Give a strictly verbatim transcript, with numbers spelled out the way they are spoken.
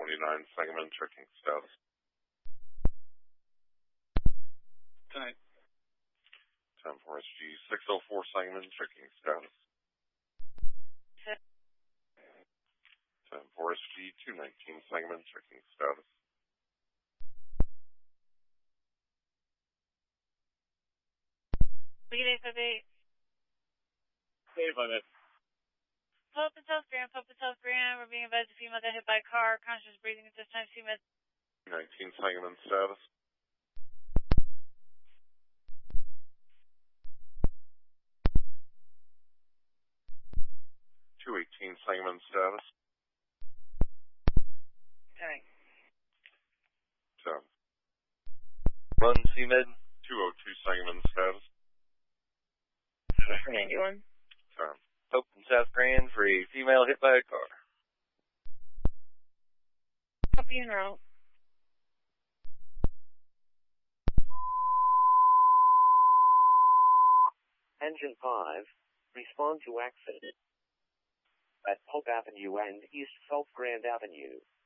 twenty-nine, Sangamon, checking status. Tonight. ten four S G six oh four, Sangamon, checking status. ten four S G two nineteen, Sangamon, checking status. Lead eight five eight. eight five eight. Pope and South Grand, Pope and South Grand. We're being advised a female that hit by a car. Conscious breathing at this time. C med. two nineteen, Sangamon, status. two eighteen, Sangamon, status. Tonight. ten. Run C med. two oh two, Sangamon, status. ninety-one. ten. Pope and South Grand for a female hit by a car. Copy en route. Engine five, respond to accident at Pope Avenue and East South Grand Avenue.